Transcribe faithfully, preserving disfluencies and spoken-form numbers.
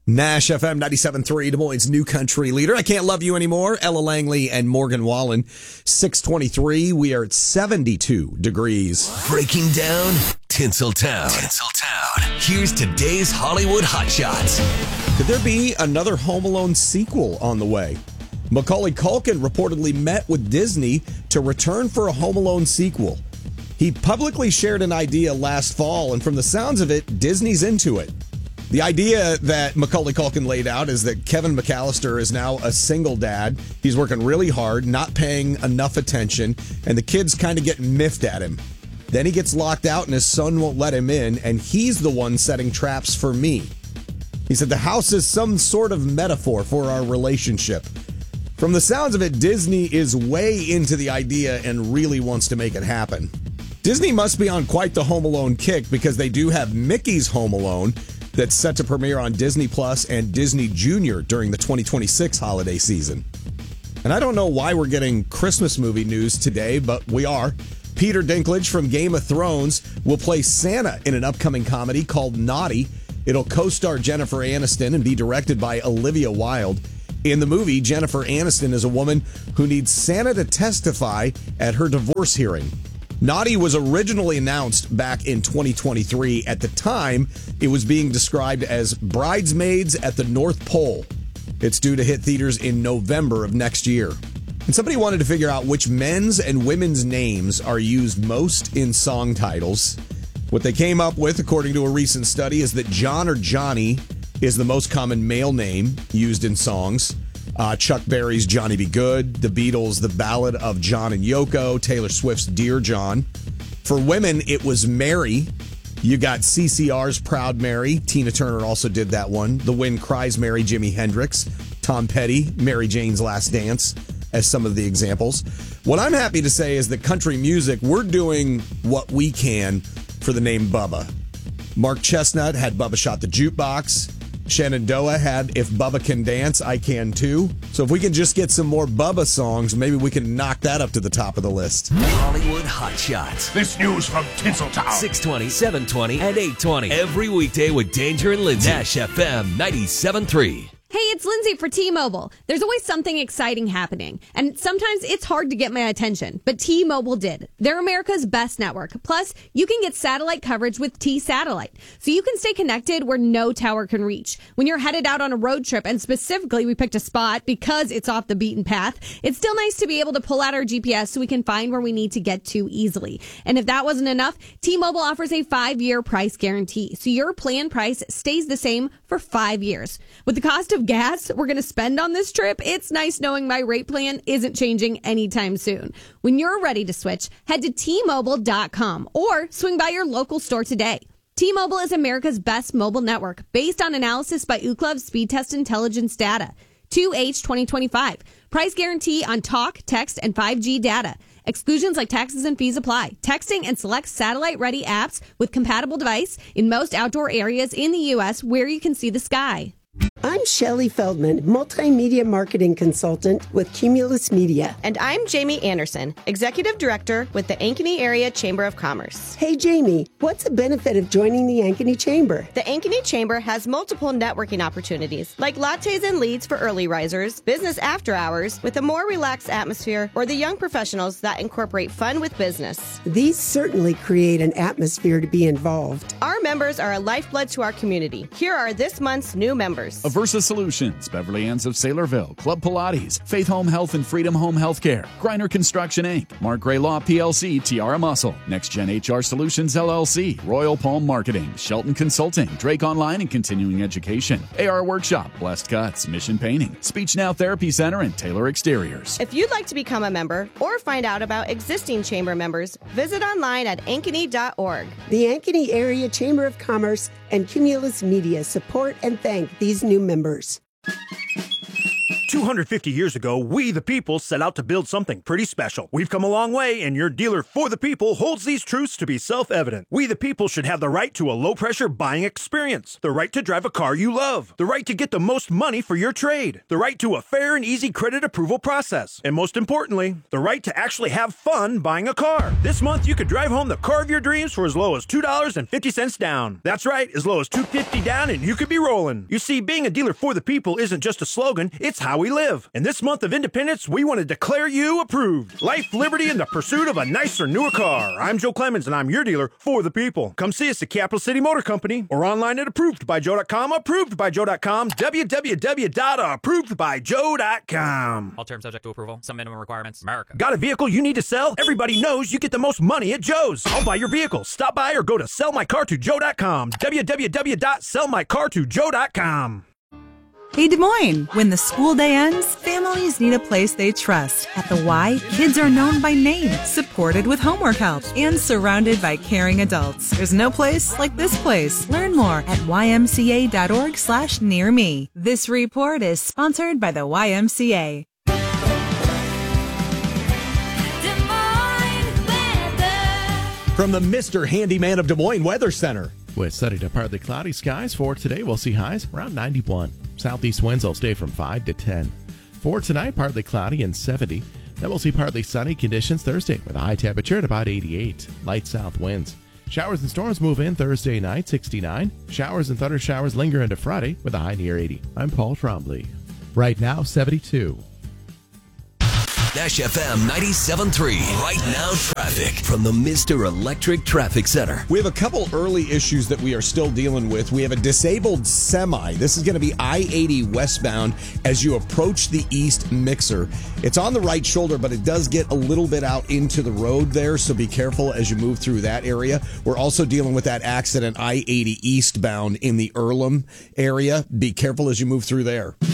Nash F M ninety-seven point three, Des Moines' new country leader. I Can't Love You Anymore. Ella Langley and Morgan Wallen. six twenty-three. We are at seventy-two degrees. Breaking down Tinseltown. Tinseltown. Here's today's Hollywood Hotshots. Could there be another Home Alone sequel on the way? Macaulay Culkin reportedly met with Disney to return for a Home Alone sequel. He publicly shared an idea last fall, and from the sounds of it, Disney's into it. The idea that Macaulay Culkin laid out is that Kevin McAllister is now a single dad. He's working really hard, not paying enough attention, and the kids kind of get miffed at him. Then he gets locked out and his son won't let him in, and he's the one setting traps for me. He said the house is some sort of metaphor for our relationship. From the sounds of it, Disney is way into the idea and really wants to make it happen. Disney must be on quite the Home Alone kick because they do have Mickey's Home Alone that's set to premiere on Disney Plus and Disney Junior during the twenty twenty-six holiday season. And I don't know why we're getting Christmas movie news today, but we are. Peter Dinklage from Game of Thrones will play Santa in an upcoming comedy called Naughty. It'll co-star Jennifer Aniston and be directed by Olivia Wilde. In the movie, Jennifer Aniston is a woman who needs Santa to testify at her divorce hearing. Naughty was originally announced back in twenty twenty-three. At the time, it was being described as Bridesmaids at the North Pole. It's due to hit theaters in November of next year. And somebody wanted to figure out which men's and women's names are used most in song titles. What they came up with, according to a recent study, is that John or Johnny is the most common male name used in songs. Uh, Chuck Berry's Johnny B. Good, the Beatles' The Ballad of John and Yoko, Taylor Swift's Dear John. For women, it was Mary. You got C C R's Proud Mary. Tina Turner also did that one. The Wind Cries Mary, Jimi Hendrix. Tom Petty, Mary Jane's Last Dance, as some of the examples. What I'm happy to say is that country music, we're doing what we can for the name Bubba. Mark Chestnut had Bubba Shot the Jukebox. Shenandoah had If Bubba Can Dance, I Can Too. So if we can just get some more Bubba songs, maybe we can knock that up to the top of the list. Hollywood Hotshots. This news from Tinseltown. six twenty, seven twenty, and eight twenty. Every weekday with Danger and Lindsay. Nash F M ninety-seven point three. Hey, it's Lindsay for T-Mobile. There's always something exciting happening, and sometimes it's hard to get my attention, but T-Mobile did. They're America's best network. Plus, you can get satellite coverage with T-Satellite, so you can stay connected where no tower can reach. When you're headed out on a road trip, and specifically we picked a spot because it's off the beaten path, it's still nice to be able to pull out our G P S so we can find where we need to get to easily. And if that wasn't enough, T-Mobile offers a five-year price guarantee, so your plan price stays the same for five years. With the cost of gas we're going to spend on this trip, it's nice knowing my rate plan isn't changing anytime soon. When you're ready to switch, head to T Mobile dot com or swing by your local store today. T-Mobile is America's best mobile network based on analysis by Ookla Speed Test Intelligence data. two H twenty twenty-five. Price guarantee on talk, text, and five G data. Exclusions like taxes and fees apply. Texting and select satellite-ready apps with compatible device in most outdoor areas in the U S where you can see the sky. I'm Shelley Feldman, multimedia marketing consultant with Cumulus Media. And I'm Jamie Anderson, executive director with the Ankeny Area Chamber of Commerce. Hey, Jamie, what's the benefit of joining the Ankeny Chamber? The Ankeny Chamber has multiple networking opportunities, like lattes and leads for early risers, business after hours with a more relaxed atmosphere, or the young professionals that incorporate fun with business. These certainly create an atmosphere to be involved. Our members are a lifeblood to our community. Here are this month's new members. Aversa Solutions, Beverly Ann's of Saylorville, Club Pilates, Faith Home Health and Freedom Home Healthcare, Griner Construction Incorporated, Mark Gray Law P L C, Tiara Muscle, Next Gen H R Solutions L L C, Royal Palm Marketing, Shelton Consulting, Drake Online and Continuing Education, A R Workshop, Blessed Cuts, Mission Painting, Speech Now Therapy Center, and Taylor Exteriors. If you'd like to become a member or find out about existing chamber members, visit online at ankeny dot org. The Ankeny Area Chamber of Commerce and Cumulus Media support and thank these new members. two hundred fifty years ago, we the people set out to build something pretty special. We've come a long way, and your dealer for the people holds these truths to be self-evident. We the people should have the right to a low-pressure buying experience, the right to drive a car you love, the right to get the most money for your trade, the right to a fair and easy credit approval process, and most importantly, the right to actually have fun buying a car. This month, you could drive home the car of your dreams for as low as two dollars and fifty cents down. That's right, as low as two dollars and fifty cents down, and you could be rolling. You see, being a dealer for the people isn't just a slogan, it's how we live. And this month of independence, we want to declare you approved. Life, liberty, and the pursuit of a nicer, newer car. I'm Joe Clemens, and I'm your dealer for the people. Come see us at Capital City Motor Company or online at approved by joe dot com, approved by joe dot com, w w w dot approved by joe dot com. All terms subject to approval. Some minimum requirements. America. Got a vehicle you need to sell? Everybody knows you get the most money at Joe's. I'll buy your vehicle. Stop by or go to sell my car to joe dot com, w w w dot sell my car to joe dot com. Hey, Des Moines! When the school day ends, families need a place they trust. At the Y, kids are known by name, supported with homework help, and surrounded by caring adults. There's no place like this place. Learn more at y m c a dot org slash near me. This report is sponsored by the Y M C A. From the Mister Handyman of Des Moines Weather Center. With sunny to partly cloudy skies for today, we'll see highs around ninety-one. Southeast winds will stay from five to ten. For tonight, partly cloudy and seventy. Then we'll see partly sunny conditions Thursday with a high temperature at about eighty-eight. Light south winds. Showers and storms move in Thursday night, sixty-nine. Showers and thunder showers linger into Friday with a high near eighty. I'm Paul Trombley. Right now, seventy-two. Nash F M ninety-seven point three. Right now, traffic from the Mister Electric Traffic Center. We have a couple early issues that we are still dealing with. We have a disabled semi. This is going to be I eighty westbound as you approach the East Mixer. It's on the right shoulder, but it does get a little bit out into the road there, so be careful as you move through that area. We're also dealing with that accident I eighty eastbound in the Earlham area. Be careful as you move through there.